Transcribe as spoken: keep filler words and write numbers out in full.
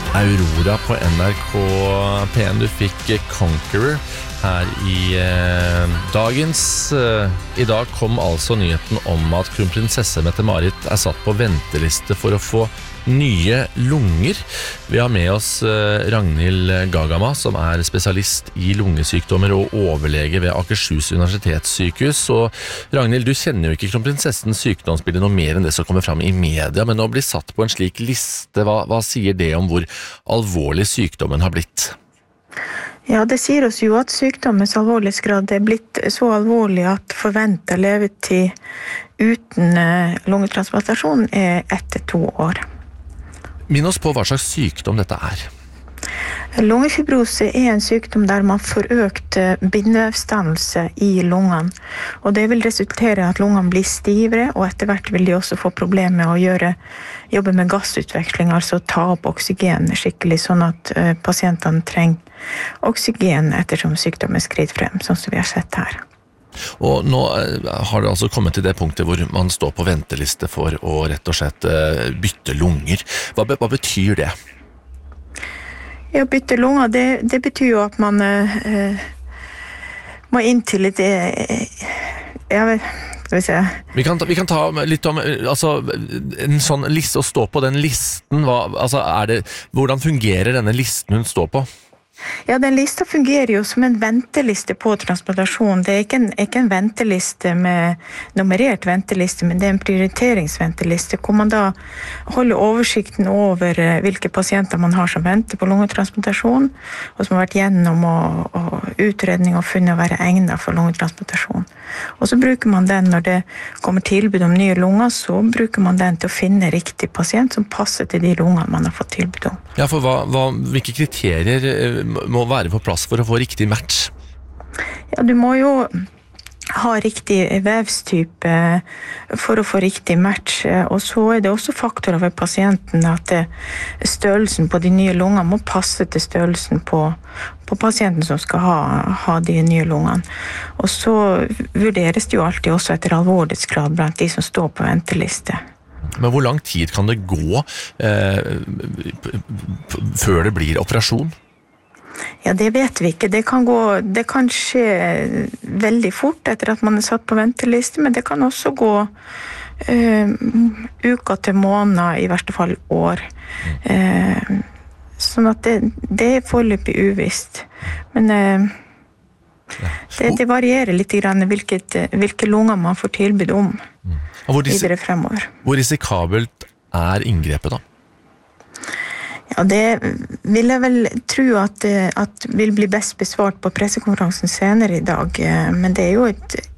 Aurora på N R K P en. Du fikk Conqueror her i eh, dagens. Eh, I dag kom altså nyheten om at kronprinsesse Mette-Marit er satt på venteliste for å få nye lunger. Vi har med oss eh, Ragnhild Gagama, som er spesialist i lungesykdommer og overlege ved Akershus universitetssykehus. Og Ragnhild, du kjenner jo ikke kronprinsessens sykdomsbilde noe mer enn det som kommer fram i media, men å bli satt på en slik liste, hva, hva sier det om hvor alvorlig sykdommen har blitt? Ja, det sier oss jo at sykdommens alvorlighetsgrad er blitt så alvorlig at forventet levetid uten lungetransplantasjon er etter to år. Minn oss på hva slags sykdom dette er. Lungefibrose er en sykdom der man får økt bindevevsdannelse i lungene, og det vil resultere i at lungene blir stivere, og etter hvert vil de også få problemer med å gjøre, jobbe med gassutveksling, altså ta opp oksygen skikkelig, sånn at uh, pasientene trenger oksygen ettersom sykdommen skrider frem, sånn som vi har sett her. Og nå har det altså kommet til det punktet hvor man står på venteliste for å rett og slett uh, bytte lunger. Hva, hva betyr det? Ja, bytte lunger, det, det betyr jo at man uh, må inn til litt uh, jeg vet, skal vi se. Vi kan, ta, vi kan ta litt om altså, en sånn liste, å stå på den listen. Hva, altså, er det, hvordan fungerer denne listen hun står på? Ja, den lista fungerer jo som en venteliste på transplantasjon. Det er ikke en, ikke en venteliste med nummerert venteliste, men det er en prioriteringsventeliste, hvor man da holder oversikten over hvilke pasienter man har som venter på lungetransplantasjon, og som har vært gjennom og, og utredning og funnet å være egnet for lungetransplantasjon. Og så bruker man den når det kommer tilbud om nye lunger, så bruker man den til å finne riktig pasient som passer til de lungene man har fått tilbud om. Ja, for hva, hva, hvilke kriterier må være på plass for å få riktig match? Ja, du må jo ha riktig vevstype for å få riktig match, og så er det også faktorer ved pasienten at størrelsen på de nye lungene må passe til størrelsen på, på pasienten som skal ha, ha de nye lungene. Og så vurderes det jo alltid også etter alvorlighetsgrad blant de som står på venteliste. Men hvor lang tid kan det gå eh, før det blir operasjon? Ja, det vet vi ikke. Det kan, gå, det kan skje veldig fort etter at man er satt på venteliste, men det kan også gå uh, uka til måneder, i verste fall år. Uh, sånn at det, det er foreløpig uvisst. Men uh, det, det varierer litt grann hvilket, hvilke lunger man får tilbud om videre fremover. Hvor risikabelt er inngrepet da? Ja, det vil jeg vel tro at, at vil bli best besvart på pressekonferansen senere i dag, men det er jo et